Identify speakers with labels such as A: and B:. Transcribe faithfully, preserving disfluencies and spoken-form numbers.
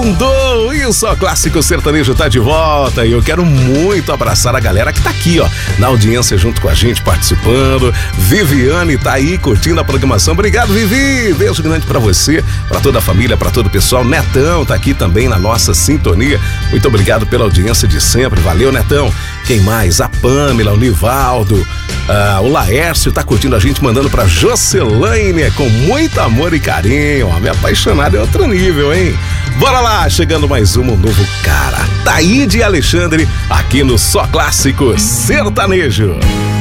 A: Segundou e o Só Clássico Sertanejo tá de volta e eu quero muito abraçar a galera que tá aqui, ó, na audiência junto com a gente, participando. Viviane tá aí curtindo a programação. Obrigado, Vivi! Beijo grande pra você, pra toda a família, pra todo o pessoal. Netão tá aqui também na nossa sintonia. Muito obrigado pela audiência de sempre. Valeu, Netão. Quem mais? A Pamela, o Nivaldo, ah, o Laércio tá curtindo a gente, mandando pra Jocelaine com muito amor e carinho. Ó, me apaixonado é outro nível, hein? Bora lá, chegando mais um, um novo cara. Taíde e Alexandre, aqui no Só Clássico Sertanejo.